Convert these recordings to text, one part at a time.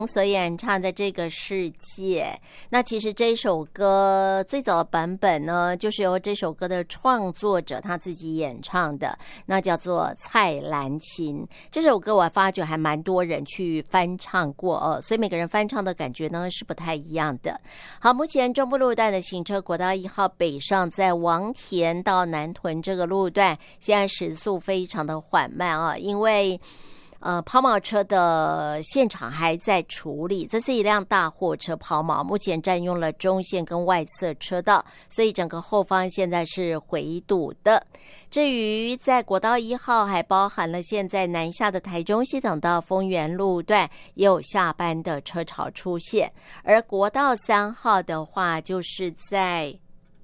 所演唱的这个世界。那其实这首歌最早的版本呢，就是由这首歌的创作者他自己演唱的，那叫做蔡澜琴。这首歌我发觉还蛮多人去翻唱过所以每个人翻唱的感觉呢是不太一样的。好，目前中部路段的行车国道1号北上，在王田到南屯这个路段，现在时速非常的缓慢因为抛锚车的现场还在处理，这是一辆大货车抛锚，目前占用了中线跟外侧车道，所以整个后方现在是回堵的。至于在国道1号还包含了现在南下的台中系统到丰原路段也有下班的车潮出现，而国道3号的话就是在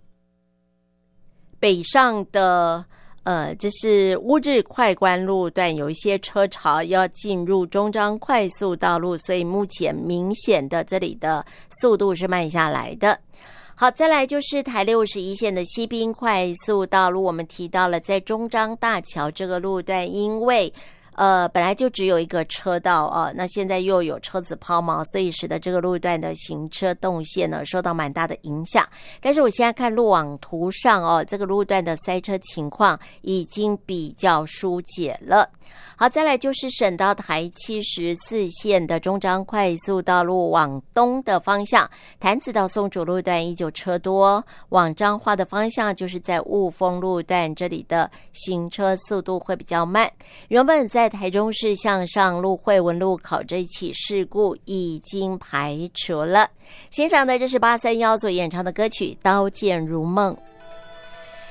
北上的这是乌日快关路段有一些车潮要进入中彰快速道路，所以目前明显的这里的速度是慢下来的。好，再来就是台61线的西滨快速道路，我们提到了在中彰大桥这个路段，因为本来就只有一个车道那现在又有车子抛锚，所以使得这个路段的行车动线呢受到蛮大的影响。但是我现在看路网图上这个路段的塞车情况已经比较疏解了。好，再来就是省道台74线的中彰快速道路往东的方向，潭子到松竹路段依旧车多，往彰化的方向就是在雾峰路段，这里的行车速度会比较慢。原本在台中市向上路惠文路口这一起事故已经排除了。欣赏的这是831所演唱的歌曲《刀剑如梦》。